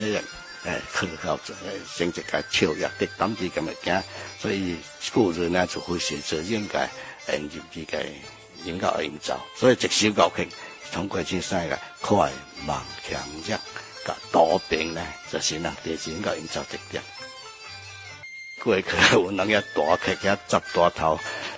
去到成一个超越的当地咁物件，所以古人呢就会写着应该引入这个音乐营造，所以一首歌曲通过这三个快慢强弱甲多变呢，就是人第一音乐营造特点。过去有人遐大曲遐十大头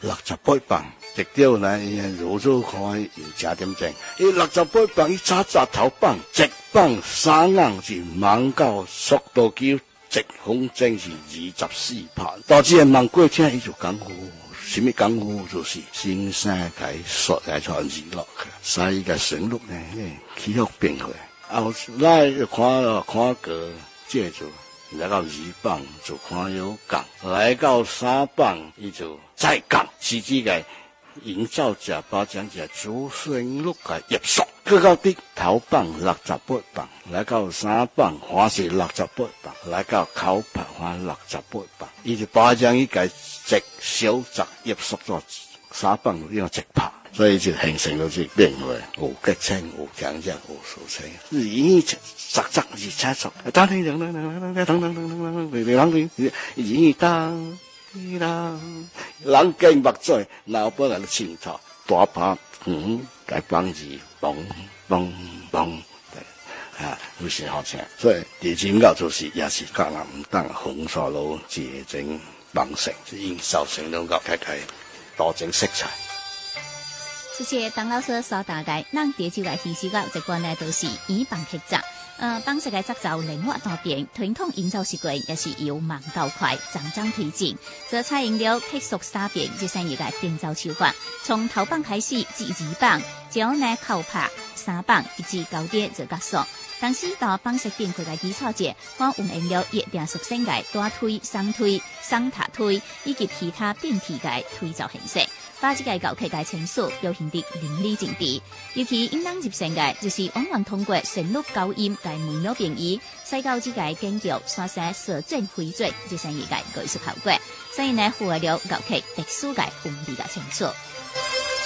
68磅，直到呢如果看有加点正，伊68磅伊早头磅，一磅3盎是猛到速度球，直风筝是24拍，到这个猛过听伊就功夫，什么功夫就是先生解说来传娱乐去，所以个旋律呢起伏变化，后来看个这就。来到2磅就看有降，来到3磅伊就再降，是这个营造者把将这主旋律个约束，去到底头磅68磅，来到3磅还是68磅，来到口拍还68磅，伊就把将伊个直小节约束咗3磅呢个直拍。所以就形成了这变化，有激情，有强弱，有抒情。是演杂是差错，当当当当当当当当当，演当当，人经目嘴，脑波来清楚，大拍该帮字，嘣嘣嘣，有时好听。所以地震乐就是也是讲人唔当红沙路节整帮成，是营造成两个开多种色彩。 这些当老师所大概，咱第一个提示到一关呢，都是以棒克杂。帮这个节奏灵活多变，传统营造习惯也是由慢到快，渐渐推进。这采用了克数3变这三一个变奏手法，从头棒开始至2棒，将呢扣拍3棒一直高点做结束。当时到棒式变化的基础下，我运用了一定属性的大推、双推、双塔推以及其他变体的推奏形式。把这个教曲的情绪表现得淋漓尽致，尤其应当入神的，就是往往通过旋律高音来微妙变异，使到这个根据刷新射转回转这三一个艺术效果，所以呢，符合了教曲特殊的韵律的情绪。